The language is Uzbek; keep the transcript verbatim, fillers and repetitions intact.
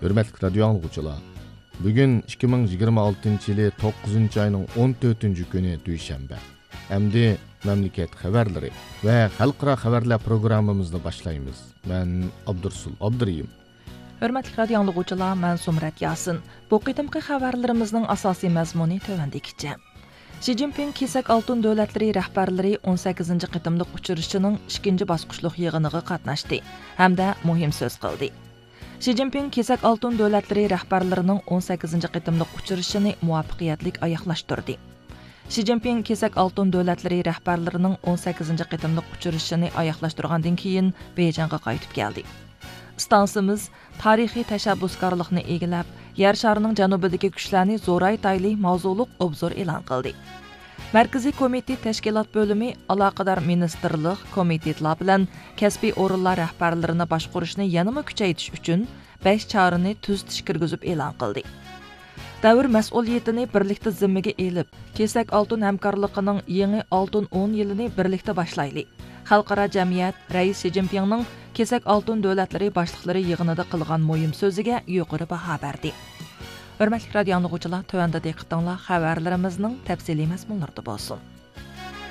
Hürmetli radyo anlıqçılar, bugün ikki ming yigirma oltinchi yili to'qqizinchi ayning o'n to'rtinchi kuni dushanba. Endi memleket xabarlari ve xalqaro xabarlar programmamizni boshlaymiz. Men Abdursul Abduriyim. Hürmetli radyo anlıqçılar, men Sumrat Yasin. Bu qitimqi xabarlarimizning asosiy mazmuni tövendikicha. Xi Jinping Kesak Altun davlatlari rahbarlari o'n sakkizinchi qitimliq uchrashuvining ikkinchi bosqichliq yig'iniga qatnashdi hamda muhim so'z qildi. Xi Jinping Kesak Altun davlatlari rahbarlarining o'n sakkizinchi qitimliq uchrashuvini muvaffaqiyatli oyoqlashtirdi. Xi Jinping Kesak Altun davlatlari rahbarlarining o'n sakkizinchi qitimliq uchrashuvini oyoqlashtirgandan keyin Beijingga qaytib keldi. Stansimiz tarixiy tashabbuskorlikni egilab, yer sharining janubidagi kuchlarni zo'raytayli mavzuliq obzor e'lon qildi. Markaziy komitет tashkilot bo'limi aloqador ministerlik, komitetlar bilan kasbiy o'rinlar rahbarlarini boshqarishni yanada kuchaytirish uchun besh chorani tuzitish kirgizib e'lon qildi. Davr mas'uliyatini birlikda zimmaga elib, Kesak Altun hamkorligining yangi oltin o'n yilini birlikda boshlaylik. Xalqaro jamiyat Rais Xi Jinpingning Kesak Altun davlatlari boshliqlari yig'inida qilgan muhim so'ziga yuqori baho berdi. Hürmetli radyo anlıqçılar, tövəndə diqqətinizlə xəbərlərimizin təfsili məzmunlarında bolsun.